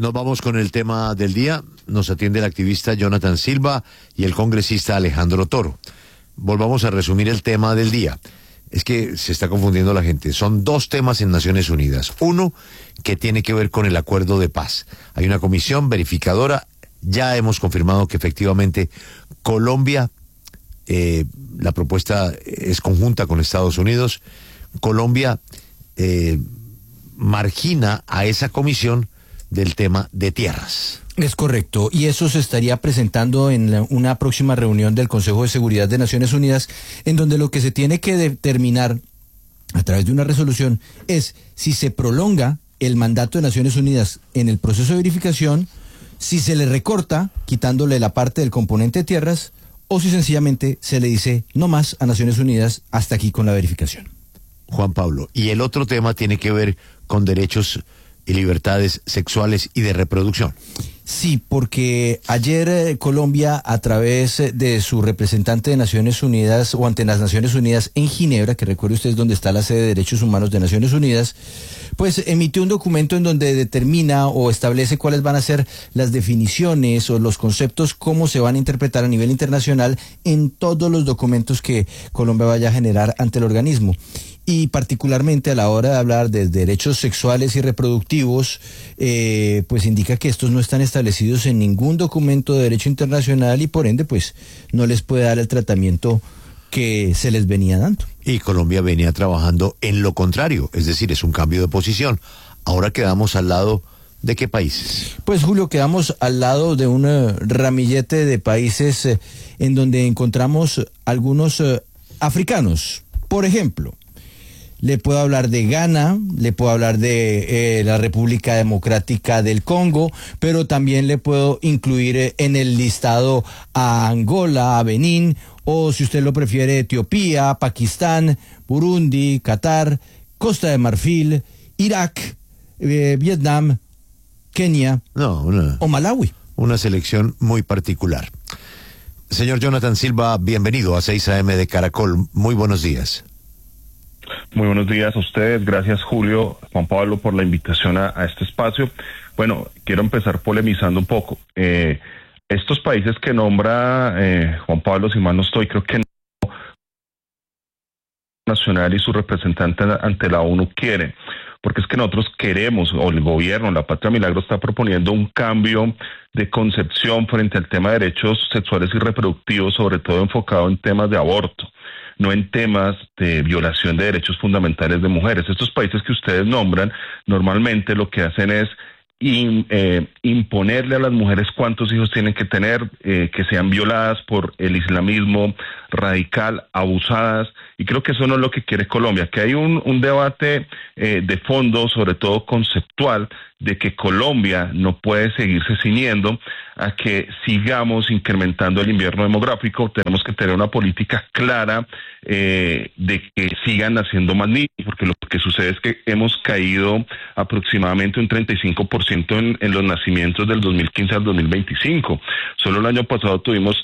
Nos vamos con el tema del día. Nos atiende el activista Jonathan Silva y el congresista Alejandro Toro. Volvamos a resumir el tema del día. Es que se está confundiendo la gente. Son dos temas en Naciones Unidas. Uno, que tiene que ver con el acuerdo de paz. Hay una comisión verificadora. Ya hemos confirmado que efectivamente Colombia, la propuesta es conjunta con Estados Unidos. Colombia margina a esa comisión del tema de tierras. Es correcto, y eso se estaría presentando en una próxima reunión del Consejo de Seguridad de Naciones Unidas, en donde lo que se tiene que determinar a través de una resolución es si se prolonga el mandato de Naciones Unidas en el proceso de verificación, si se le recorta, quitándole la parte del componente de tierras, o si sencillamente se le dice no más a Naciones Unidas, hasta aquí con la verificación. Juan Pablo, y el otro tema tiene que ver con derechos y libertades sexuales y de reproducción. Sí, porque ayer Colombia, a través de su representante de Naciones Unidas o ante las Naciones Unidas en Ginebra, que recuerde usted es donde está la sede de Derechos Humanos de Naciones Unidas, pues emitió un documento en donde determina o establece cuáles van a ser las definiciones o los conceptos, cómo se van a interpretar a nivel internacional en todos los documentos que Colombia vaya a generar ante el organismo. Y particularmente a la hora de hablar de derechos sexuales y reproductivos, pues indica que estos no están establecidos en ningún documento de derecho internacional y por ende pues no les puede dar el tratamiento que se les venía dando. Y Colombia venía trabajando en lo contrario, es decir, es un cambio de posición. Ahora quedamos al lado de ¿qué países? Pues Julio, quedamos al lado de un ramillete de países en donde encontramos algunos africanos. Por ejemplo, le puedo hablar de Ghana, le puedo hablar de la República Democrática del Congo, pero también le puedo incluir en el listado a Angola, a Benín, o si usted lo prefiere, Etiopía, Pakistán, Burundi, Qatar, Costa de Marfil, Irak, Vietnam, Kenia o Malawi. Una selección muy particular. Señor Jonathan Silva, bienvenido a 6 AM de Caracol. Muy buenos días. Muy buenos días a ustedes, gracias Julio, Juan Pablo por la invitación a este espacio. Bueno, quiero empezar polemizando un poco. Estos países que nombra Juan Pablo, si mal no estoy, creo que no nacional y su representante ante la ONU quieren, porque es que nosotros queremos, o el gobierno, la Patria Milagro está proponiendo un cambio de concepción frente al tema de derechos sexuales y reproductivos, sobre todo enfocado en temas de aborto, no en temas de violación de derechos fundamentales de mujeres. Estos países que ustedes nombran, normalmente lo que hacen es imponerle a las mujeres cuántos hijos tienen que tener, que sean violadas por el islamismo radical, abusadas, y creo que eso no es lo que quiere Colombia, que hay un debate de fondo, sobre todo conceptual, de que Colombia no puede seguirse ciñendo a que sigamos incrementando el invierno demográfico. Tenemos que tener una política clara de que sigan naciendo más niños, porque lo que sucede es que hemos caído aproximadamente un 35% en los nacimientos del 2015 al 2025. Solo el año pasado tuvimos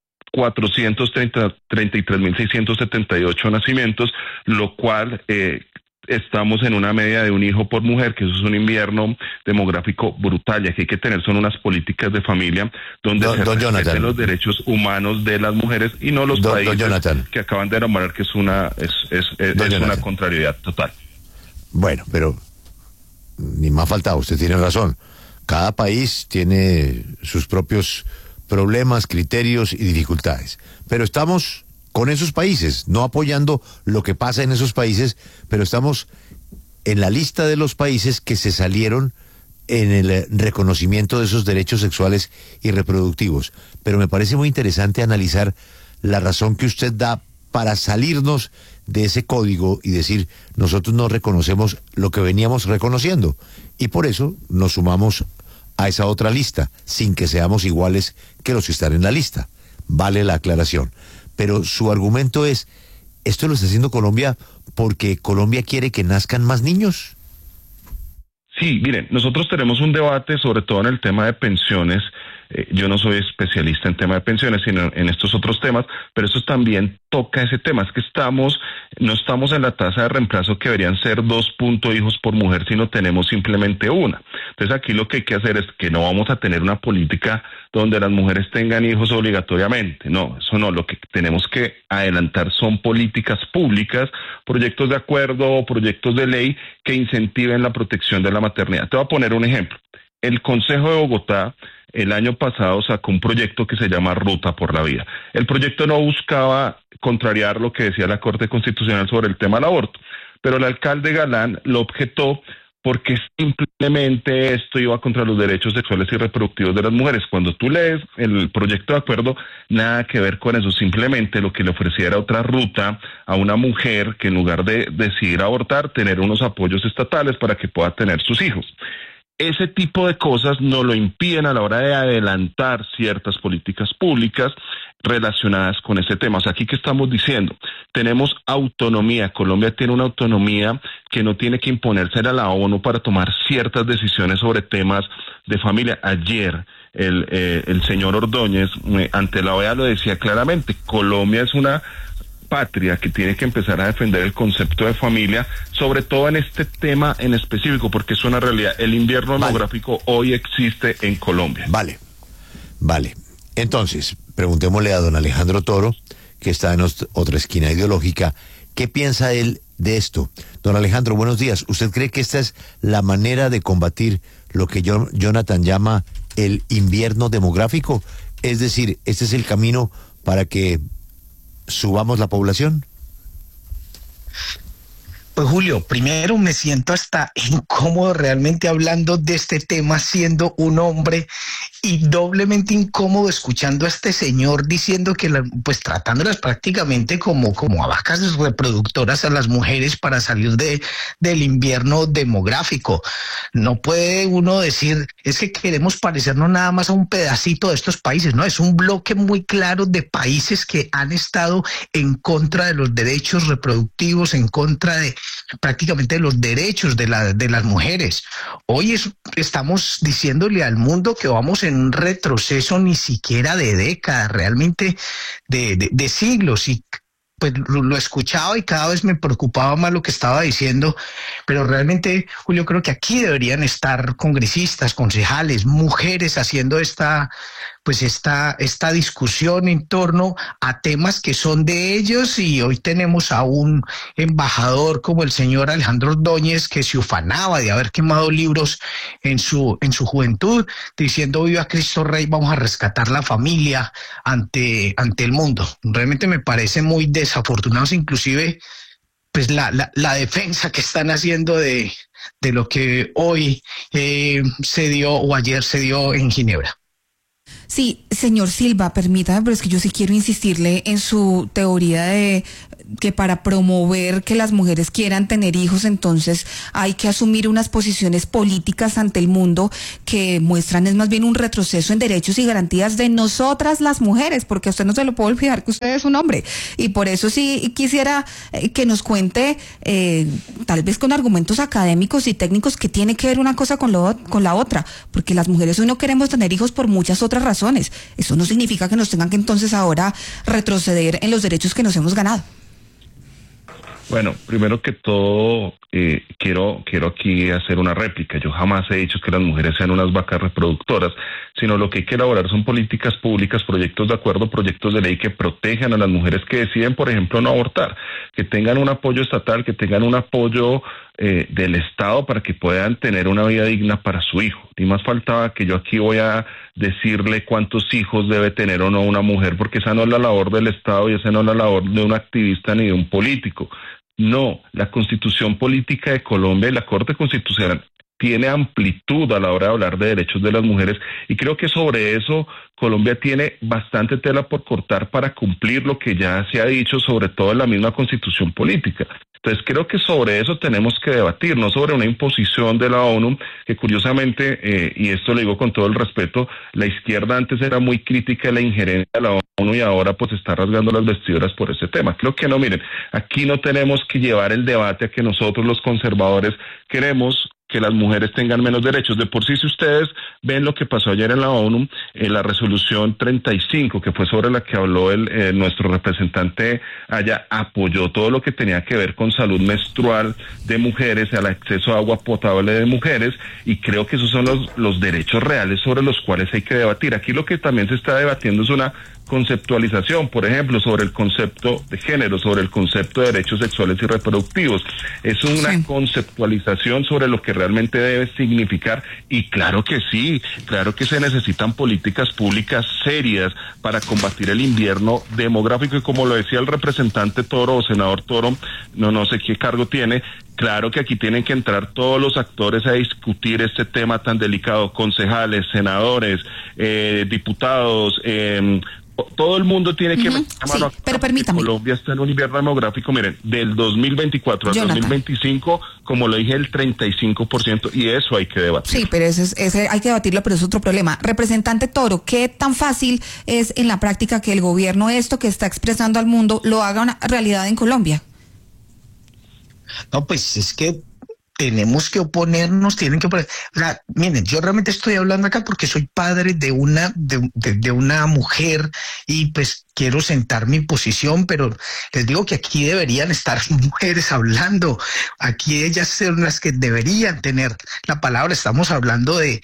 433.678 nacimientos, lo cual estamos en una media de un hijo por mujer, que eso es un invierno demográfico brutal, y aquí hay que tener son unas políticas de familia donde se respeten los derechos humanos de las mujeres y no los países que acaban de nombrar, que es una contrariedad total. Bueno, pero ni más faltaba, usted tiene razón. Cada país tiene sus propios problemas, criterios y dificultades, pero estamos con esos países, no apoyando lo que pasa en esos países, pero estamos en la lista de los países que se salieron en el reconocimiento de esos derechos sexuales y reproductivos. Pero me parece muy interesante analizar la razón que usted da para salirnos de ese código y decir, nosotros no reconocemos lo que veníamos reconociendo, y por eso nos sumamos a esa otra lista, sin que seamos iguales que los que están en la lista. Vale la aclaración. Pero su argumento es, ¿esto lo está haciendo Colombia porque Colombia quiere que nazcan más niños? Sí, miren, nosotros tenemos un debate sobre todo en el tema de pensiones. Yo no soy especialista en tema de pensiones, sino en estos otros temas, pero esto también toca ese tema. Es que no estamos en la tasa de reemplazo que deberían ser 2 hijos por mujer, sino tenemos simplemente una. Entonces aquí lo que hay que hacer es que no vamos a tener una política donde las mujeres tengan hijos obligatoriamente, no, eso no, lo que tenemos que adelantar son políticas públicas, proyectos de acuerdo o proyectos de ley que incentiven la protección de la maternidad. Te voy a poner un ejemplo. El Consejo de Bogotá el año pasado sacó un proyecto que se llama Ruta por la Vida. El proyecto no buscaba contrariar lo que decía la Corte Constitucional sobre el tema del aborto, pero el alcalde Galán lo objetó porque simplemente esto iba contra los derechos sexuales y reproductivos de las mujeres. Cuando tú lees el proyecto de acuerdo, nada que ver con eso, simplemente lo que le ofrecía era otra ruta a una mujer que en lugar de decidir abortar, tener unos apoyos estatales para que pueda tener sus hijos. Ese tipo de cosas no lo impiden a la hora de adelantar ciertas políticas públicas relacionadas con ese tema. O sea, aquí que estamos diciendo, tenemos autonomía, Colombia tiene una autonomía que no tiene que imponerse a la ONU para tomar ciertas decisiones sobre temas de familia. Ayer el señor Ordóñez ante la OEA lo decía claramente, Colombia es una patria que tiene que empezar a defender el concepto de familia, sobre todo en este tema en específico, porque es una realidad. El invierno demográfico hoy existe en Colombia. Vale. Entonces, preguntémosle a don Alejandro Toro, que está en otra esquina ideológica, ¿qué piensa él de esto? Don Alejandro, buenos días. ¿Usted cree que esta es la manera de combatir lo que Jonathan llama el invierno demográfico? Es decir, ¿este es el camino para que subamos la población? Pues Julio, primero me siento hasta incómodo realmente hablando de este tema siendo un hombre y doblemente incómodo escuchando a este señor diciendo que pues tratándolas prácticamente como a vacas reproductoras a las mujeres para salir del invierno demográfico. No puede uno decir, es que queremos parecernos nada más a un pedacito de estos países, no, es un bloque muy claro de países que han estado en contra de los derechos reproductivos, en contra de prácticamente los derechos de las mujeres. Hoy estamos diciéndole al mundo que vamos en un retroceso ni siquiera de décadas, realmente de siglos, y pues lo escuchaba y cada vez me preocupaba más lo que estaba diciendo, pero realmente, Julio, creo que aquí deberían estar congresistas, concejales, mujeres haciendo esta discusión en torno a temas que son de ellos, y hoy tenemos a un embajador como el señor Alejandro Ordóñez que se ufanaba de haber quemado libros en su juventud, diciendo viva Cristo Rey, vamos a rescatar la familia ante el mundo. Realmente me parece muy desafortunados, inclusive pues la defensa que están haciendo de lo que hoy se dio o ayer se dio en Ginebra. Sí, señor Silva, permítame, pero es que yo sí quiero insistirle en su teoría de que para promover que las mujeres quieran tener hijos, entonces hay que asumir unas posiciones políticas ante el mundo que muestran es más bien un retroceso en derechos y garantías de nosotras las mujeres, porque a usted no se lo puedo olvidar que usted es un hombre, y por eso sí quisiera que nos cuente, tal vez con argumentos académicos y técnicos, que tiene que ver una cosa con la otra, porque las mujeres hoy no queremos tener hijos por muchas otras razones. Eso no significa que nos tengan que entonces ahora retroceder en los derechos que nos hemos ganado. Bueno, primero que todo, quiero aquí hacer una réplica. Yo jamás he dicho que las mujeres sean unas vacas reproductoras, sino lo que hay que elaborar son políticas públicas, proyectos de acuerdo, proyectos de ley que protejan a las mujeres que deciden, por ejemplo, no abortar, que tengan un apoyo estatal, que tengan un apoyo del Estado para que puedan tener una vida digna para su hijo. Ni más faltaba que yo aquí voy a decirle cuántos hijos debe tener o no una mujer, porque esa no es la labor del Estado y esa no es la labor de un activista ni de un político. No, la Constitución Política de Colombia y la Corte Constitucional tiene amplitud a la hora de hablar de derechos de las mujeres, y creo que sobre eso Colombia tiene bastante tela por cortar para cumplir lo que ya se ha dicho, sobre todo en la misma Constitución Política. Entonces creo que sobre eso tenemos que debatir, no sobre una imposición de la ONU, que curiosamente, y esto lo digo con todo el respeto, la izquierda antes era muy crítica de la injerencia de la ONU y ahora pues está rasgando las vestiduras por ese tema. Creo que no, miren, aquí no tenemos que llevar el debate a que nosotros los conservadores queremos que las mujeres tengan menos derechos. De por sí, si ustedes ven lo que pasó ayer en la ONU, la resolución 35, que fue sobre la que habló nuestro representante allá, apoyó todo lo que tenía que ver con salud menstrual de mujeres, al acceso a agua potable de mujeres, y creo que esos son los derechos reales sobre los cuales hay que debatir. Aquí lo que también se está debatiendo es una conceptualización, por ejemplo, sobre el concepto de género, sobre el concepto de derechos sexuales y reproductivos. Es una conceptualización sobre lo que realmente debe significar, y claro que sí, claro que se necesitan políticas públicas serias para combatir el invierno demográfico, y como lo decía el representante Toro, o senador Toro, no sé qué cargo tiene, claro que aquí tienen que entrar todos los actores a discutir este tema tan delicado, concejales, senadores, diputados, todo el mundo tiene que meter la mano. Pero permítame. Colombia está en un invierno demográfico, miren, del 2024 al 2025, como lo dije, el 35%, y eso hay que debatir. Sí, pero ese hay que debatirlo, pero es otro problema. Representante Toro, ¿qué tan fácil es en la práctica que el gobierno esto que está expresando al mundo lo haga una realidad en Colombia? No, pues es que tenemos que oponernos, tienen que oponer. O sea, miren, yo realmente estoy hablando acá porque soy padre de una mujer, y pues quiero sentar mi posición, pero les digo que aquí deberían estar mujeres hablando. Aquí ellas son las que deberían tener la palabra. Estamos hablando de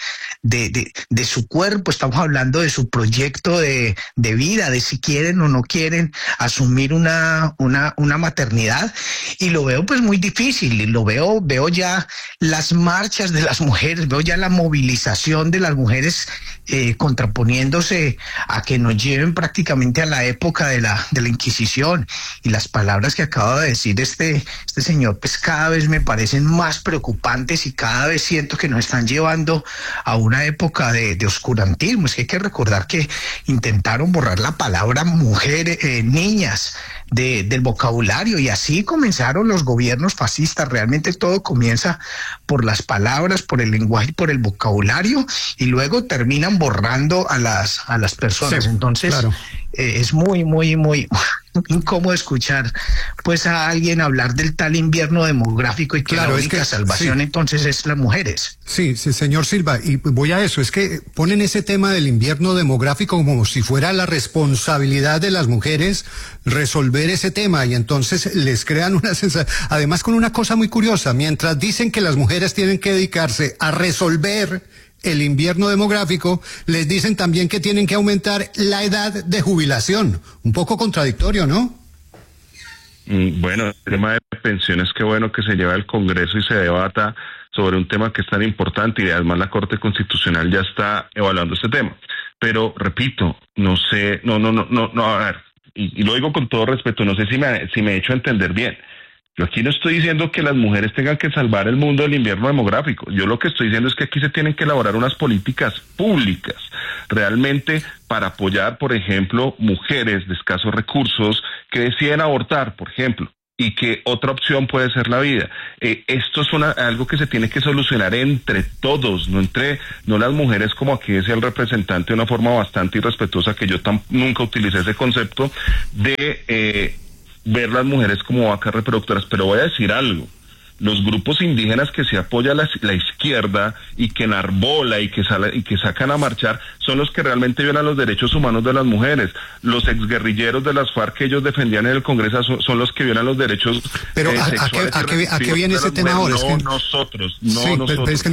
su cuerpo, estamos hablando de su proyecto de vida, de si quieren o no quieren asumir una maternidad, y lo veo pues muy difícil, y veo ya las marchas de las mujeres, veo ya la movilización de las mujeres contraponiéndose a que nos lleven prácticamente a la época de la Inquisición, y las palabras que acaba de decir este señor pues cada vez me parecen más preocupantes, y cada vez siento que nos están llevando a una época de oscurantismo. Es que hay que recordar que intentaron borrar la palabra mujer, niñas del vocabulario, y así comenzaron los gobiernos fascistas. Realmente todo comienza por las palabras, por el lenguaje, por el vocabulario, y luego terminan borrando a las personas. Sí, entonces, claro, es muy, muy, muy incómodo escuchar pues a alguien hablar del tal invierno demográfico, y que la única salvación entonces es las mujeres. Sí, señor Silva, y voy a eso, es que ponen ese tema del invierno demográfico como si fuera la responsabilidad de las mujeres resolver ese tema, y entonces les crean una sensación, además con una cosa muy curiosa, mientras dicen que las mujeres tienen que dedicarse a resolver el invierno demográfico, les dicen también que tienen que aumentar la edad de jubilación. Un poco contradictorio, ¿no? Bueno, el tema de pensiones, qué bueno que se lleva al Congreso y se debata sobre un tema que es tan importante, y además la Corte Constitucional ya está evaluando este tema. Pero, repito, no sé, a ver, y lo digo con todo respeto, no sé si me he hecho entender bien. Yo aquí no estoy diciendo que las mujeres tengan que salvar el mundo del invierno demográfico. Yo lo que estoy diciendo es que aquí se tienen que elaborar unas políticas públicas realmente para apoyar, por ejemplo, mujeres de escasos recursos que deciden abortar, por ejemplo, y que otra opción puede ser la vida. Esto es algo que se tiene que solucionar entre todos, no las mujeres, como aquí decía el representante de una forma bastante irrespetuosa, que yo nunca utilicé ese concepto de ver las mujeres como vacas reproductoras. Pero voy a decir algo: los grupos indígenas que se apoya la izquierda y que enarbola y que sacan a marchar son los que realmente violan los derechos humanos de las mujeres. Los exguerrilleros de las FARC que ellos defendían en el Congreso son los que violan los derechos sexuales. ¿A qué viene ese tema ahora? Nosotros. Pero es que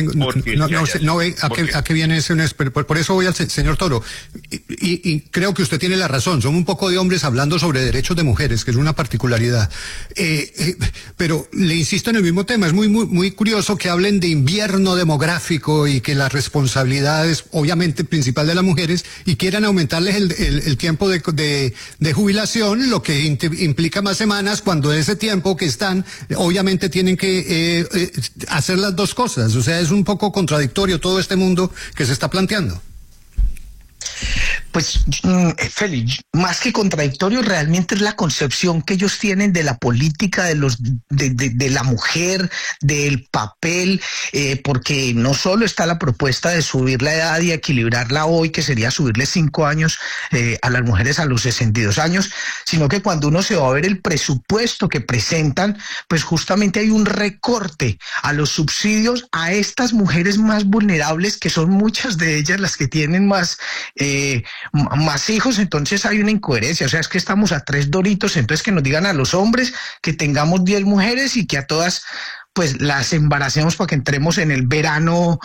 ¿a qué viene ese? Por eso voy al señor Toro. Y creo que usted tiene la razón. Son un poco de hombres hablando sobre derechos de mujeres, que es una particularidad. Pero le insisto en el mismo tema. Es muy, muy, muy curioso que hablen de invierno demográfico y que la responsabilidad es obviamente principal de las mujeres, y quieran aumentarles el tiempo de jubilación, lo que implica más semanas, cuando ese tiempo que están, obviamente tienen que hacer las dos cosas. O sea, es un poco contradictorio todo este mundo que se está planteando. pues, Félix, más que contradictorio, realmente es la concepción que ellos tienen de la política, de la mujer, del papel, porque no solo está la propuesta de subir la edad y equilibrarla hoy, que sería subirle 5 años a las mujeres a los 62 años, sino que cuando uno se va a ver el presupuesto que presentan, pues justamente hay un recorte a los subsidios a estas mujeres más vulnerables, que son muchas de ellas las que tienen más hijos. Entonces hay una incoherencia, o sea, es que estamos a 3 doritos, entonces que nos digan a los hombres que tengamos 10 mujeres y que a todas pues las embaracemos para que entremos en el verano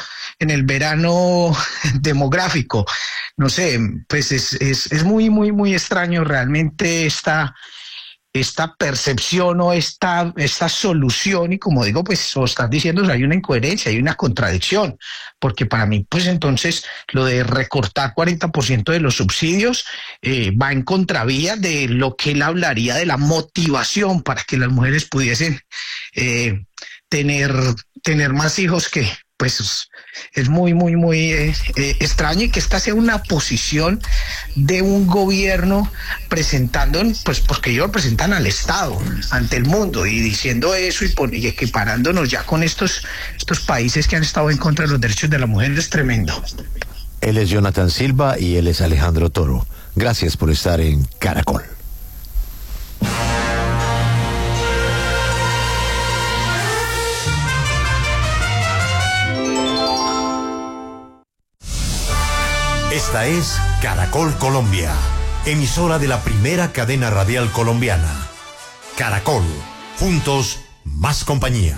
demográfico. No sé, pues es muy extraño realmente esta percepción o esta solución, y como digo, pues o estás diciendo, hay una incoherencia, hay una contradicción, porque para mí, pues entonces, lo de recortar 40% de los subsidios va en contravía de lo que él hablaría de la motivación para que las mujeres pudiesen tener más hijos, que pues es muy extraño, y que esta sea una posición de un gobierno presentando, pues porque ellos presentan al Estado ante el mundo y diciendo eso y equiparándonos ya con estos países que han estado en contra de los derechos de la mujer. Es tremendo. Él es Jonathan Silva y él es Alejandro Toro. Gracias por estar en Caracol. Esta es Caracol Colombia, emisora de la primera cadena radial colombiana. Caracol, juntos, más compañía.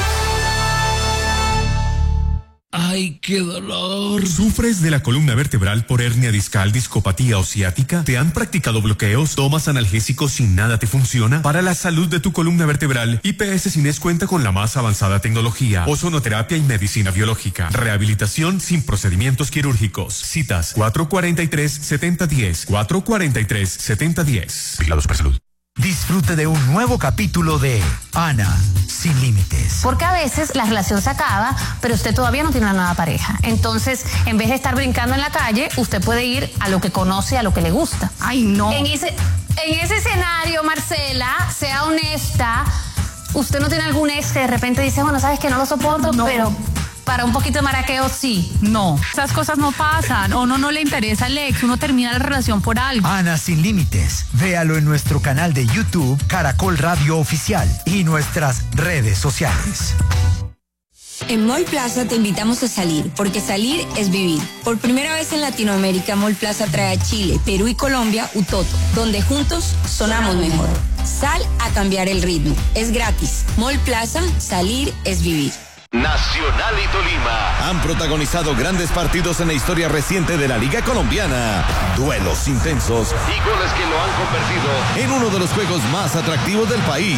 ¡Ay, qué dolor! ¿Sufres de la columna vertebral por hernia discal, discopatía o ciática? ¿Te han practicado bloqueos? ¿Tomas analgésicos sin nada te funciona? Para la salud de tu columna vertebral, IPS Cines cuenta con la más avanzada tecnología, ozonoterapia y medicina biológica. Rehabilitación sin procedimientos quirúrgicos. Citas 443-7010. 443-7010. Vigilados por salud. Disfrute de un nuevo capítulo de Ana sin límites. Porque a veces la relación se acaba, pero usted todavía no tiene una nueva pareja. Entonces, en vez de estar brincando en la calle, usted puede ir a lo que conoce, a lo que le gusta. Ay, no. En ese escenario, Marcela, sea honesta. ¿Usted no tiene algún ex que de repente dice, bueno, sabes que no lo soporto, no, pero para un poquito de maraqueo sí? No, esas cosas no pasan. A uno no le interesa el ex, uno termina la relación por algo. Ana sin límites. Véalo en nuestro canal de YouTube, Caracol Radio Oficial, y nuestras redes sociales. En Mall Plaza te invitamos a salir, porque salir es vivir. Por primera vez en Latinoamérica, Mall Plaza trae a Chile, Perú y Colombia Utoto, donde juntos sonamos mejor. Sal a cambiar el ritmo. Es gratis. Mall Plaza, salir es vivir. Nacional y Tolima han protagonizado grandes partidos en la historia reciente de la Liga Colombiana. Duelos intensos y goles que lo han convertido en uno de los juegos más atractivos del país.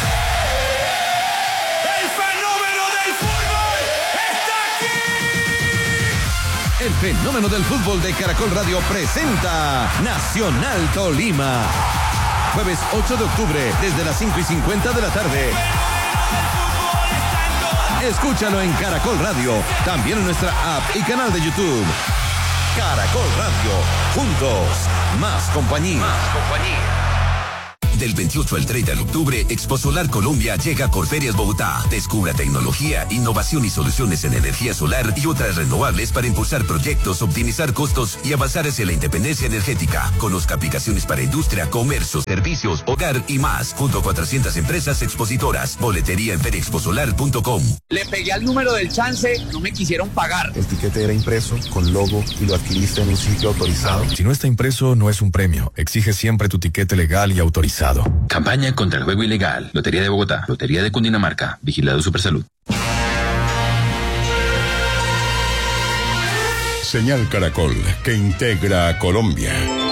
¡El fenómeno del fútbol está aquí! El fenómeno del fútbol de Caracol Radio presenta Nacional Tolima. Jueves 8 de octubre, desde las 5:50 de la tarde. Escúchalo en Caracol Radio, también en nuestra app y canal de YouTube. Caracol Radio, juntos, más compañía. Del 28 al 30 de octubre, Expo Solar Colombia llega a Corferias Bogotá. Descubra tecnología, innovación y soluciones en energía solar y otras renovables para impulsar proyectos, optimizar costos y avanzar hacia la independencia energética. Conozca aplicaciones para industria, comercio, servicios, hogar y más. Junto a 400 empresas expositoras. Boletería en feriaexposolar.com. Le pegué al número del chance, no me quisieron pagar. El tiquete era impreso, con logo, y lo adquiriste en un sitio autorizado. Si no está impreso, no es un premio. Exige siempre tu tiquete legal y autorizado. Campaña contra el juego ilegal. Lotería de Bogotá. Lotería de Cundinamarca. Vigilado Supersalud. Señal Caracol, que integra a Colombia.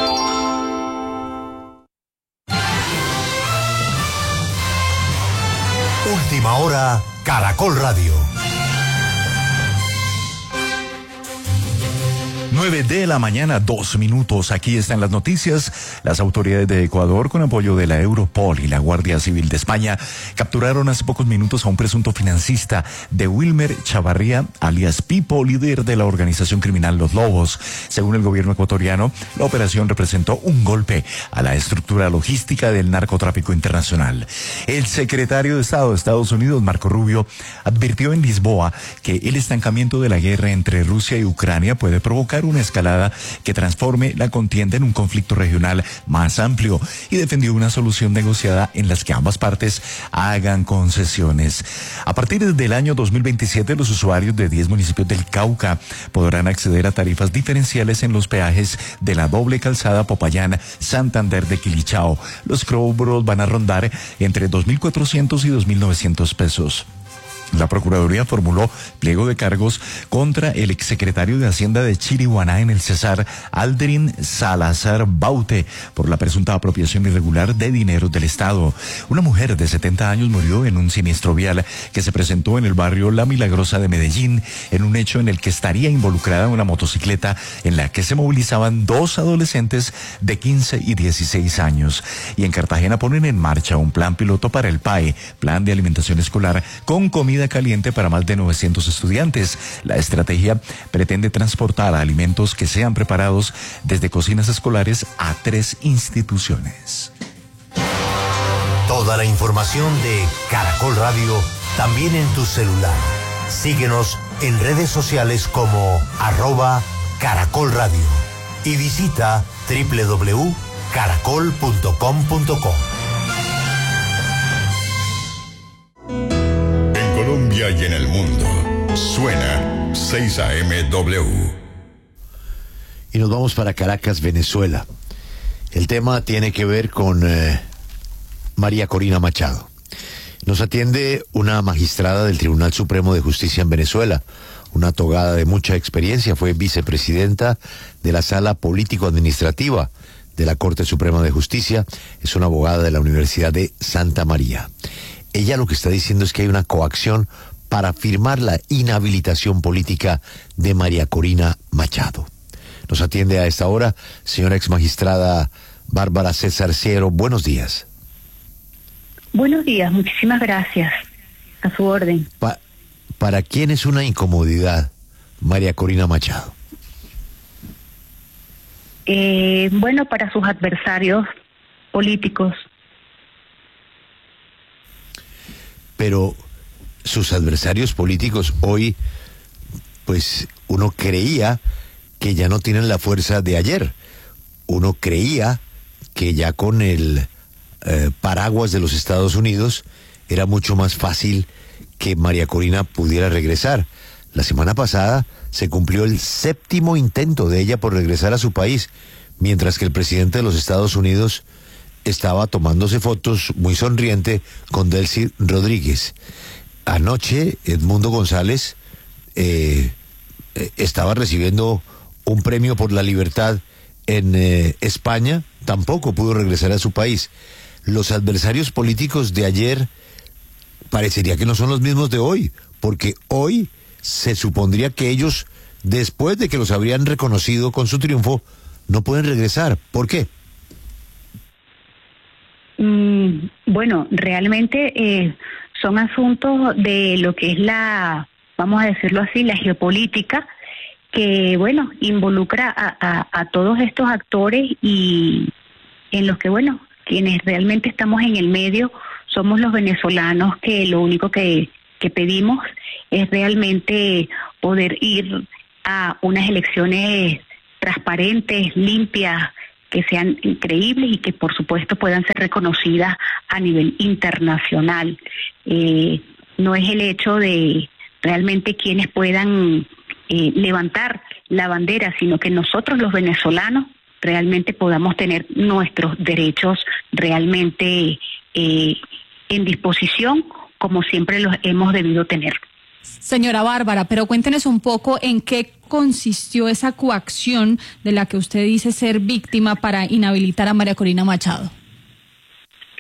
Última hora, Caracol Radio. 9 de la mañana, 2 minutos. Aquí están las noticias. Las autoridades de Ecuador, con apoyo de la Europol y la Guardia Civil de España, capturaron hace pocos minutos a un presunto financista de Wilmer Chavarría, alias Pipo, líder de la organización criminal Los Lobos. Según el gobierno ecuatoriano, la operación representó un golpe a la estructura logística del narcotráfico internacional. El secretario de Estado de Estados Unidos, Marco Rubio, advirtió en Lisboa que el estancamiento de la guerra entre Rusia y Ucrania puede provocar una escalada que transforme la contienda en un conflicto regional más amplio y defendió una solución negociada en las que ambas partes hagan concesiones. A partir del año 2027, los usuarios de 10 municipios del Cauca podrán acceder a tarifas diferenciales en los peajes de la doble calzada Popayán-Santander de Quilichao. Los cobros van a rondar entre 2.400 y 2.900 pesos. La Procuraduría formuló pliego de cargos contra el exsecretario de Hacienda de Chiriguaná en el Cesar, Aldrin Salazar Baute, por la presunta apropiación irregular de dineros del Estado. Una mujer de 70 años murió en un siniestro vial que se presentó en el barrio La Milagrosa de Medellín, en un hecho en el que estaría involucrada una motocicleta en la que se movilizaban 2 adolescentes de 15 y 16 años. Y en Cartagena ponen en marcha un plan piloto para el PAE, Plan de Alimentación Escolar, con comida caliente para más de 900 estudiantes. La estrategia pretende transportar alimentos que sean preparados desde cocinas escolares a 3 instituciones. Toda la información de Caracol Radio también en tu celular. Síguenos en redes sociales como @Caracol Radio y visita www.caracol.com.co. Colombia y en el mundo. Suena 6 AM-W. Y nos vamos para Caracas, Venezuela. El tema tiene que ver con María Corina Machado. Nos atiende una magistrada del Tribunal Supremo de Justicia en Venezuela, una togada de mucha experiencia, fue vicepresidenta de la Sala Político-Administrativa de la Corte Suprema de Justicia, es una abogada de la Universidad de Santa María. Ella lo que está diciendo es que hay una coacción para firmar la inhabilitación política de María Corina Machado. Nos atiende a esta hora, señora exmagistrada Bárbara César Ciero. Buenos días. Buenos días, muchísimas gracias. A su orden. ¿Para quién es una incomodidad María Corina Machado? Bueno, para sus adversarios políticos. Pero sus adversarios políticos hoy, pues uno creía que ya no tienen la fuerza de ayer. Uno creía que ya con el paraguas de los Estados Unidos era mucho más fácil que María Corina pudiera regresar. La semana pasada se cumplió el 7º intento de ella por regresar a su país, mientras que el presidente de los Estados Unidos estaba tomándose fotos muy sonriente con Delcy Rodríguez. Anoche Edmundo González estaba recibiendo un premio por la libertad en España, tampoco pudo regresar a su país. Los adversarios políticos de ayer parecería que no son los mismos de hoy, porque hoy se supondría que ellos, después de que los habrían reconocido con su triunfo, no pueden regresar. ¿Por qué? Bueno, realmente son asuntos de lo que es vamos a decirlo así, la geopolítica, que bueno, involucra a todos estos actores y en los que bueno, quienes realmente estamos en el medio somos los venezolanos, que lo único que pedimos es realmente poder ir a unas elecciones transparentes, limpias, que sean creíbles y que por supuesto puedan ser reconocidas a nivel internacional. No es el hecho de realmente quienes puedan levantar la bandera, sino que nosotros los venezolanos realmente podamos tener nuestros derechos realmente en disposición como siempre los hemos debido tener. Señora Bárbara, pero cuéntenos un poco en qué consistió esa coacción de la que usted dice ser víctima para inhabilitar a María Corina Machado.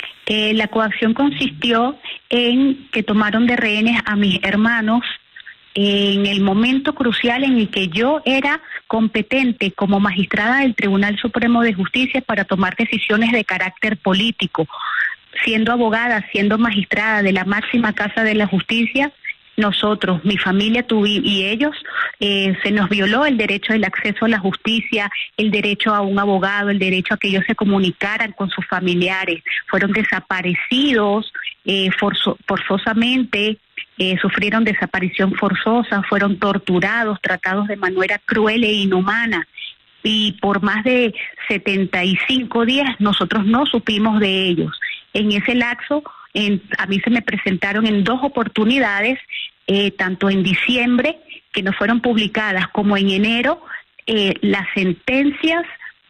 La coacción consistió en que tomaron de rehenes a mis hermanos en el momento crucial en el que yo era competente como magistrada del Tribunal Supremo de Justicia para tomar decisiones de carácter político. Siendo abogada, siendo magistrada de la máxima casa de la justicia, nosotros, mi familia y ellos, se nos violó el derecho del acceso a la justicia, el derecho a un abogado, el derecho a que ellos se comunicaran con sus familiares. Fueron desaparecidos forzosamente, sufrieron desaparición forzosa, fueron torturados, tratados de manera cruel e inhumana. Y por más de 75 días nosotros no supimos de ellos. En ese lapso, a mí se me presentaron en 2 oportunidades, tanto en diciembre, que no fueron publicadas, como en enero, las sentencias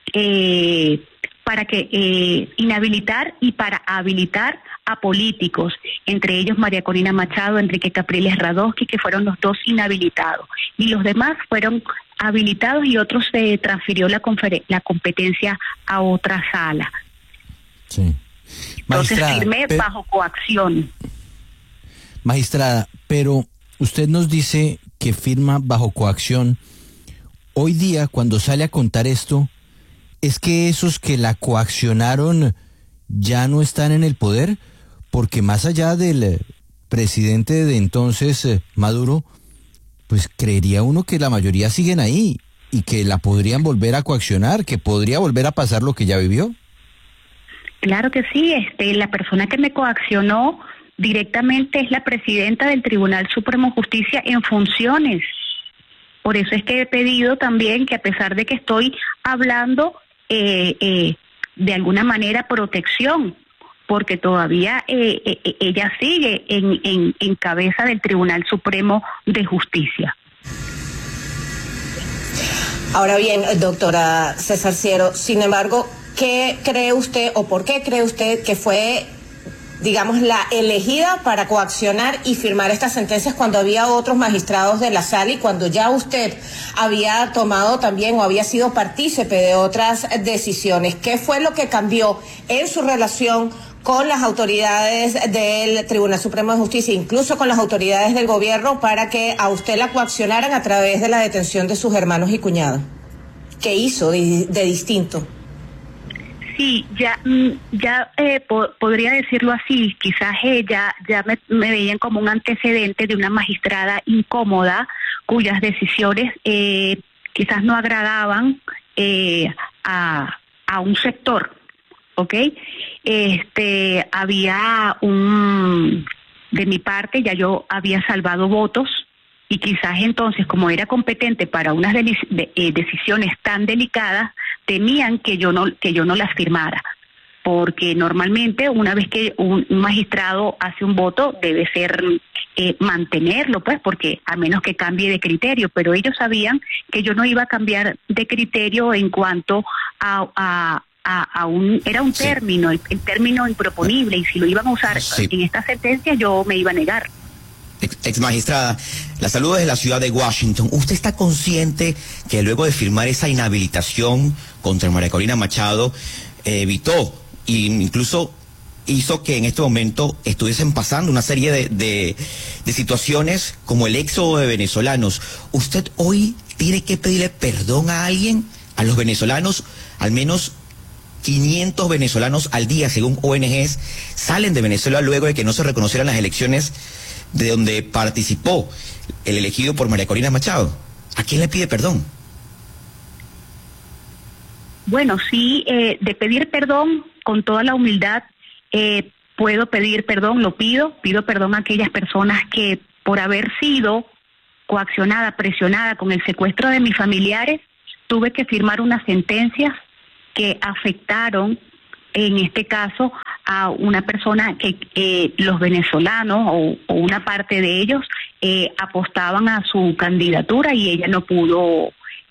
para inhabilitar y para habilitar a políticos, entre ellos María Corina Machado, Enrique Capriles Radowski, que fueron los 2 inhabilitados, y los demás fueron habilitados y otros se transfirió la competencia a otra sala. Sí. Entonces firmé bajo coacción. Magistrada, pero usted nos dice que firma bajo coacción. Hoy día, cuando sale a contar esto, ¿es que esos que la coaccionaron ya no están en el poder? Porque más allá del presidente de entonces, Maduro, pues creería uno que la mayoría siguen ahí y que la podrían volver a coaccionar, que podría volver a pasar lo que ya vivió. Claro que sí, la persona que me coaccionó directamente es la presidenta del Tribunal Supremo de Justicia en funciones. Por eso es que he pedido también que, a pesar de que estoy hablando de alguna manera protección, porque todavía ella sigue en cabeza del Tribunal Supremo de Justicia. Ahora bien, doctora César Ciero, sin embargo, ¿qué cree usted o por qué cree usted que fue, digamos, la elegida para coaccionar y firmar estas sentencias cuando había otros magistrados de la sala y cuando ya usted había tomado también o había sido partícipe de otras decisiones? ¿Qué fue lo que cambió en su relación con las autoridades del Tribunal Supremo de Justicia, incluso con las autoridades del gobierno, para que a usted la coaccionaran a través de la detención de sus hermanos y cuñados? ¿Qué hizo de distinto? Sí, podría decirlo así. Quizás ya me veían como un antecedente de una magistrada incómoda cuyas decisiones quizás no agradaban a un sector, ¿ok? Había de mi parte, ya yo había salvado votos, y quizás entonces, como era competente para unas decisiones tan delicadas, temían que yo no las firmara, porque normalmente una vez que un magistrado hace un voto debe ser mantenerlo, pues, porque a menos que cambie de criterio, pero ellos sabían que yo no iba a cambiar de criterio en cuanto era un término, el término improponible, y si lo iban a usar en esta sentencia yo me iba a negar. Ex magistrada, la saludo desde la ciudad de Washington. ¿Usted está consciente que luego de firmar esa inhabilitación contra María Corina Machado, evitó e incluso hizo que en este momento estuviesen pasando una serie de situaciones como el éxodo de venezolanos? ¿Usted hoy tiene que pedirle perdón a alguien, a los venezolanos? Al menos 500 venezolanos al día, según ONGs, salen de Venezuela luego de que no se reconocieran las elecciones de donde participó el elegido por María Corina Machado. ¿A quién le pide perdón? Bueno, sí, de pedir perdón con toda la humildad, puedo pedir perdón, pido perdón a aquellas personas que, por haber sido coaccionada, presionada con el secuestro de mis familiares, tuve que firmar unas sentencias que afectaron, en este caso, a una persona que los venezolanos o una parte de ellos apostaban a su candidatura, y ella no pudo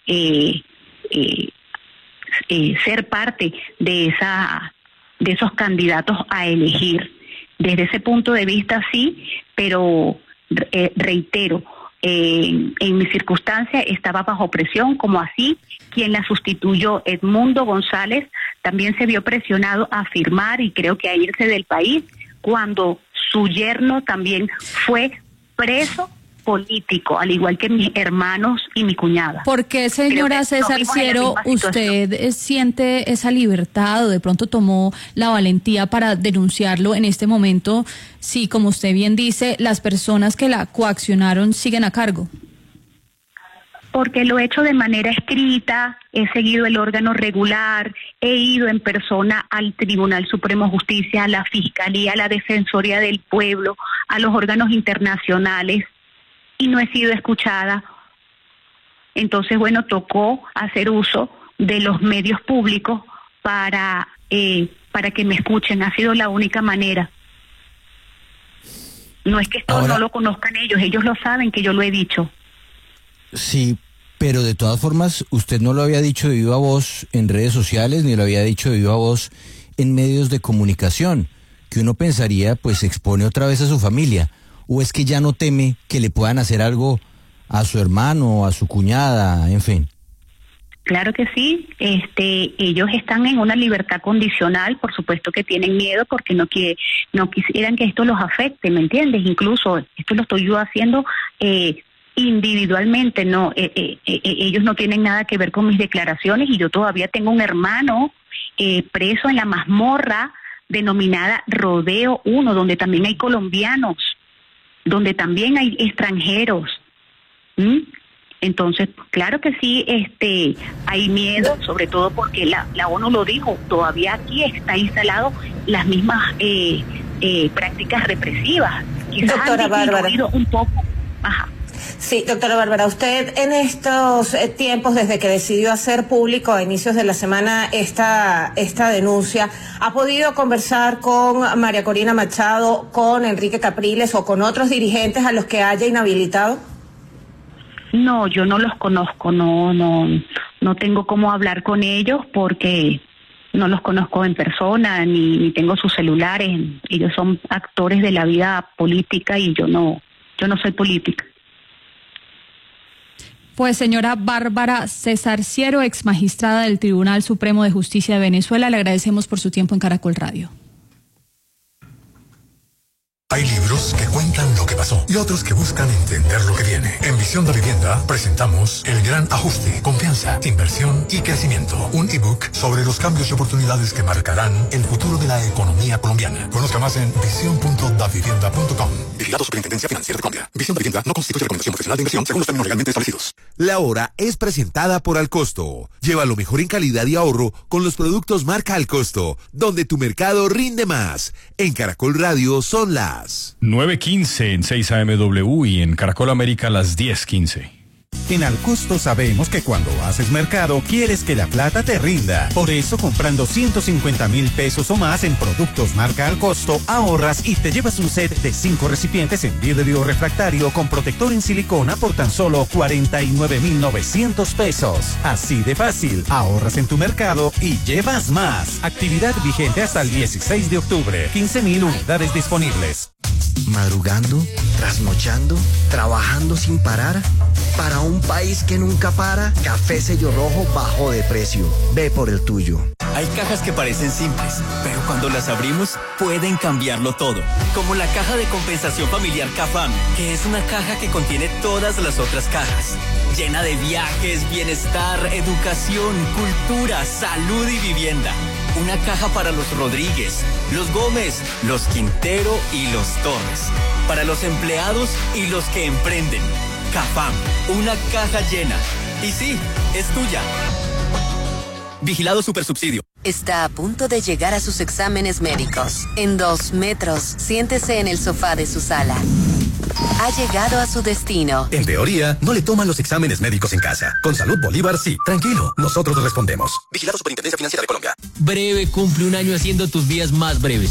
ser parte de esos candidatos a elegir. Desde ese punto de vista sí, pero reitero, en mi circunstancia estaba bajo presión, como así quien la sustituyó, Edmundo González, también se vio presionado a firmar y creo que a irse del país, cuando su yerno también fue preso político, al igual que mis hermanos y mi cuñada. ¿Por qué, señora César Ciero, usted siente esa libertad o de pronto tomó la valentía para denunciarlo en este momento si, como usted bien dice, las personas que la coaccionaron siguen a cargo? Porque lo he hecho de manera escrita, he seguido el órgano regular, he ido en persona al Tribunal Supremo de Justicia, a la Fiscalía, a la Defensoría del Pueblo, a los órganos internacionales, y no he sido escuchada. Entonces, bueno, tocó hacer uso de los medios públicos para que me escuchen. Ha sido la única manera. No es que esto no lo conozcan ellos lo saben que yo lo he dicho. Sí, pero de todas formas, usted no lo había dicho de viva voz en redes sociales, ni lo había dicho de viva voz en medios de comunicación, que uno pensaría, pues expone otra vez a su familia. ¿O es que ya no teme que le puedan hacer algo a su hermano, a su cuñada, en fin? Claro que sí, ellos están en una libertad condicional, por supuesto que tienen miedo porque no quisieran que esto los afecte, ¿me entiendes? Incluso esto lo estoy yo haciendo individualmente, no, ellos no tienen nada que ver con mis declaraciones, y yo todavía tengo un hermano preso en la mazmorra denominada Rodeo 1, donde también hay colombianos, donde también hay extranjeros. Entonces, claro que sí, hay miedo, sobre todo porque la ONU lo dijo, todavía aquí está instalado las mismas prácticas represivas. Quizás doctora Bárbara, un poco. Ajá. Sí, doctora Bárbara, usted en estos tiempos, desde que decidió hacer público a inicios de la semana esta denuncia, ¿ha podido conversar con María Corina Machado, con Enrique Capriles o con otros dirigentes a los que haya inhabilitado? No, yo no los conozco, no tengo cómo hablar con ellos porque no los conozco en persona, ni tengo sus celulares. Ellos son actores de la vida política y yo no soy política. Pues señora Bárbara César Ciero, ex magistrada del Tribunal Supremo de Justicia de Venezuela, le agradecemos por su tiempo en Caracol Radio. Hay libros que cuentan lo que pasó y otros que buscan entender lo que viene. En Visión de Vivienda presentamos El Gran Ajuste, Confianza, Inversión y Crecimiento. Un ebook sobre los cambios y oportunidades que marcarán el futuro de la economía colombiana. Conozca más en visión.davivienda.com. Vigilado Superintendencia Financiera de Colombia. Visión de Vivienda no constituye recomendación profesional de inversión según los términos legalmente establecidos. La Hora es presentada por Alcosto. Lleva lo mejor en calidad y ahorro con los productos marca Alcosto, donde tu mercado rinde más. En Caracol Radio son las 9:15 en 6 AMW y en Caracol América las 10:15. En Alcosto sabemos que cuando haces mercado quieres que la plata te rinda. Por eso, comprando 150,000 pesos o más en productos marca Alcosto, ahorras y te llevas un set de 5 recipientes en vidrio refractario con protector en silicona por tan solo 49,900 pesos. Así de fácil, ahorras en tu mercado y llevas más. Actividad vigente hasta el 16 de octubre. 15,000 unidades disponibles. Madrugando, trasnochando, trabajando sin parar. Para un país que nunca para, Café Sello Rojo bajó de precio. Ve por el tuyo. Hay cajas que parecen simples, pero cuando las abrimos pueden cambiarlo todo. Como la caja de compensación familiar CAFAM, que es una caja que contiene todas las otras cajas. Llena de viajes, bienestar, educación, cultura, salud y vivienda. Una caja para los Rodríguez, los Gómez, los Quintero y los Torres. Para los empleados y los que emprenden. CAFAM, una caja llena. Y sí, es tuya. Vigilado Supersubsidio. Está a punto de llegar a sus exámenes médicos. En 2 metros, siéntese en el sofá de su sala. Ha llegado a su destino. En teoría, no le toman los exámenes médicos en casa. Con Salud Bolívar, sí. Tranquilo, nosotros respondemos. Vigilado Superintendencia Financiera de Colombia. Breve cumple un año haciendo tus días más breves.